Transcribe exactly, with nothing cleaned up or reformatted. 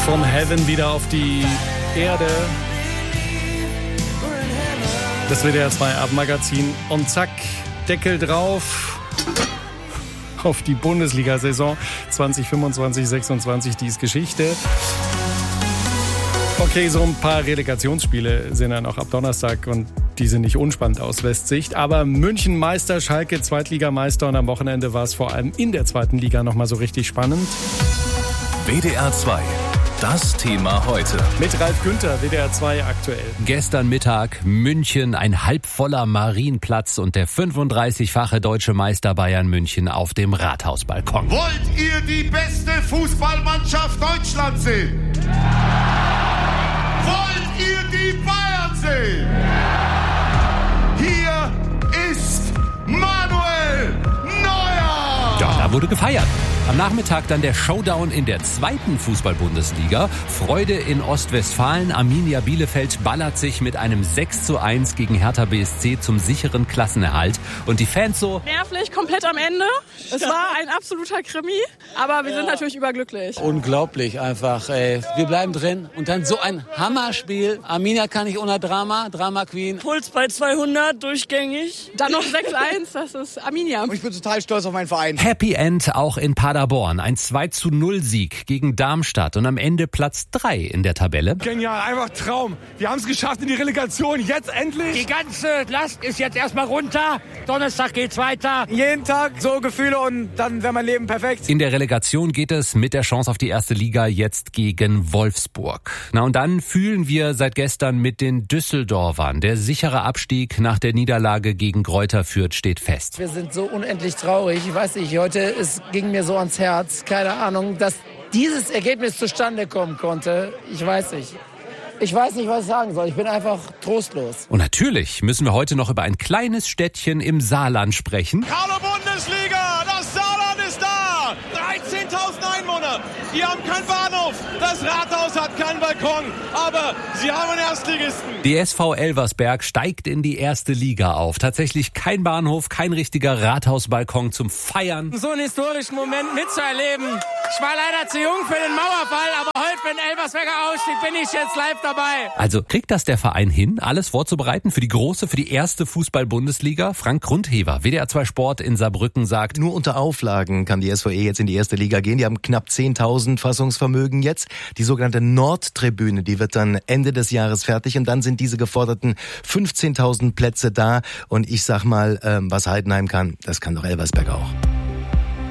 From Heaven wieder auf die Erde. Das W D R zwei Abendmagazin. Und zack, Deckel drauf auf die Bundesliga-Saison zwanzig fünfundzwanzig sechsundzwanzig. Die ist Geschichte. Okay, so ein paar Relegationsspiele sind dann auch ab Donnerstag und die sind nicht unspannend aus Westsicht. Aber München Meister, Schalke Zweitligameister und am Wochenende war es vor allem in der zweiten Liga nochmal so richtig spannend. W D R zwei, das Thema heute. Mit Ralf Günther, W D R zwei aktuell. Gestern Mittag München, ein halbvoller Marienplatz und der fünfunddreißigfache deutsche Meister Bayern München auf dem Rathausbalkon. Wollt ihr die beste Fußballmannschaft Deutschlands sehen? Wollt ihr die Bayern sehen? Hier ist Manuel Neuer! Ja, da wurde gefeiert. Am Nachmittag dann der Showdown in der zweiten Fußball-Bundesliga. Freude in Ostwestfalen. Arminia Bielefeld ballert sich mit einem sechs zu eins gegen Hertha B S C zum sicheren Klassenerhalt. Und die Fans so... Nervlich, komplett am Ende. Es war ein absoluter Krimi, aber wir sind natürlich überglücklich. Unglaublich einfach. Ey. Wir bleiben drin und dann so ein Hammerspiel. Arminia kann nicht ohne Drama, Drama Queen. Puls bei zweihundert, durchgängig. Dann noch sechs eins, das ist Arminia. Und ich bin total stolz auf meinen Verein. Happy End auch in Paderborn. Ein zwei zu null Sieg gegen Darmstadt und am Ende Platz drei in der Tabelle. Genial, einfach Traum. Wir haben es geschafft in die Relegation, jetzt endlich. Die ganze Last ist jetzt erstmal runter. Donnerstag geht's weiter. Jeden Tag so Gefühle und dann wäre mein Leben perfekt. In der Relegation geht es mit der Chance auf die erste Liga jetzt gegen Wolfsburg. Na und dann fühlen wir seit gestern mit den Düsseldorfern. Der sichere Abstieg nach der Niederlage gegen Greuther Fürth steht fest. Wir sind so unendlich traurig. Ich weiß nicht, heute es ging mir so ans Herz. Keine Ahnung, dass dieses Ergebnis zustande kommen konnte. Ich weiß nicht. Ich weiß nicht, was ich sagen soll. Ich bin einfach trostlos. Und natürlich müssen wir heute noch über ein kleines Städtchen im Saarland sprechen. Hallo Bundesliga, das Saarland ist da! dreizehntausend Einwohner, die haben keinen Bahnhof, das Rathaus hat keinen Balkon, aber sie haben einen Erstligisten. Die S V Elversberg steigt in die erste Liga auf. Tatsächlich kein Bahnhof, kein richtiger Rathausbalkon zum Feiern. So einen historischen Moment mitzuerleben. Ich war leider zu jung für den Mauerfall, aber heute, wenn Elversberger ausstieg, bin ich jetzt live dabei. Also kriegt das der Verein hin, alles vorzubereiten für die große, für die erste Fußball-Bundesliga? Frank Grundhever, W D R zwei Sport in Saarbrücken, sagt: Nur unter Auflagen kann die S V E jetzt in die erste Liga gehen. Die haben knapp zehntausend Fassungsvermögen jetzt. Die sogenannte Nordtribüne, die wird dann Ende des Jahres fertig und dann sind diese geforderten fünfzehntausend Plätze da. Und ich sag mal, ähm, was Heidenheim kann, das kann doch Elversberg auch.